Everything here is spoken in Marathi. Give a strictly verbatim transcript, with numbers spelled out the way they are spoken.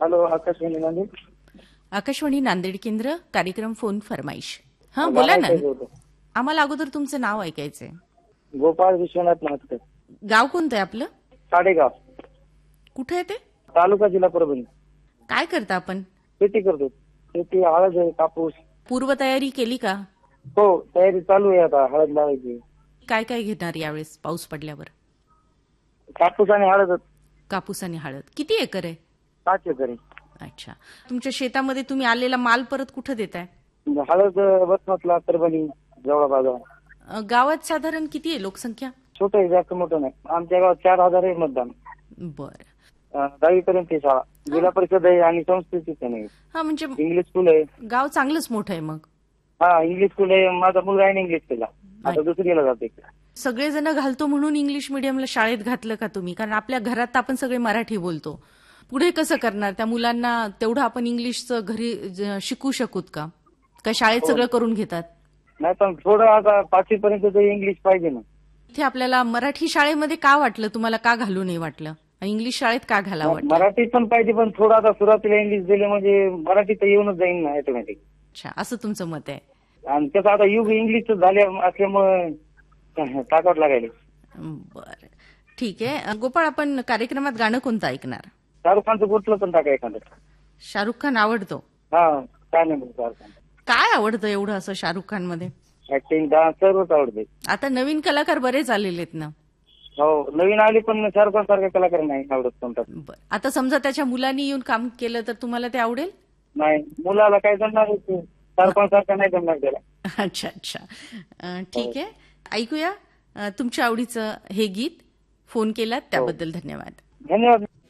हॅलो, आकाशवाणी नांदेड. आकाशवाणी नांदेड केंद्र, कार्यक्रम फोन फरमाईश. हा बोला ना. आम्हाला अगोदर तुमचं नाव ऐकायचंय. गोपाळ विश्वनाथ नाटकर. गाव कोणतं आहे आपलं? साडेगाव. कुठे आहे ते? तालुका जिल्हा परभणी. काय करता आपण? शेती करतो. शेती, हळद आहे, कापूस. पूर्वतयारी केली का? हो, तयारी चालू आहे आता हळद लावायची. काय काय घेणार यावेळेस पाऊस पडल्यावर? कापूस आणि हळद. कापूस आणि हळद. किती एकर आहे? पाच एकर आहे. अच्छा. तुमच्या शेतामध्ये तुम्ही आलेला माल परत कुठं देताय? हळद वसमतला, परभणी, जवळ बाजार. अ, गावात साधारण किती आहे लोकसंख्या? छोटं आहे, जास्त मोठं नाही. आमच्या गावात चार हजार आहे मतदान. बर. दहावीपर्यंत शाळा, जिल्हा परिषद आहे आणि संस्कृतीच नाही. हा, म्हणजे इंग्लिश स्कूल आहे. गाव चांगलंच मोठं आहे मग. हा, इंग्लिश स्कूल आहे. माझा मुलगा आहे इंग्लिश स्कूलला, आता दुसरीला जाते. सगळेजण घालतो म्हणून इंग्लिश मिडियमला शाळेत घातलं का तुम्ही? कारण आपल्या घरात आपण सगळे मराठी बोलतो. पुढे कसं करणार? त्या मुलांना तेवढं आपण इंग्लिशचं घरी ज- शिकू शकूत का? का शाळेत सगळं करून घेतात? नाही, पण थोडं आता पाचवी पर्यंत तरी इंग्लिश पाहिजे ना. इथे आपल्याला मराठी शाळेमध्ये का वाटलं तुम्हाला, का घालू नाही वाटलं? इंग्लिश शाळेत का घाला वाटलं? मराठी पण पाहिजे, पण थोडं आता सुरुवातीला इंग्लिश दिले म्हणजे मराठी तर येऊनच जाईल ना ऑटोमॅटिक. अच्छा, असं तुमचं मत आहे. आणि कसं आता युग इंग्लिश झाले असल्यामुळे टाकावं लागायला. बरं, ठीक आहे. गोपाळ, आपण कार्यक्रमात गाणं कोणतं ऐकणार? शाहरुख खानचं कुठलं पण टाका एखादं. शाहरुख खान आवडतो? हा, काय नाही शाहरुख खान. काय आवडतं एवढं असं शाहरुख खान मध्ये? ऍक्टिंग, डान्स सर्वच आवडते. आता नवीन कलाकार बरेच आलेले आहेत ना. हो, नवीन आले पण शाहरुख खान सारखा कलाकार नाही आवडत कोणता. बरं, आता समजा त्याच्या मुलांनी येऊन काम केलं तर तुम्हाला ते आवडेल? नाही, मुलाला काय जमणार, शाहरुख खान सारखा नाही जमणार त्याला. अच्छा अच्छा. अं, ठीक आहे, ऐकूया अं, तुमच्या आवडीचं हे गीत. फोन केलात त्याबद्दल धन्यवाद. धन्यवाद.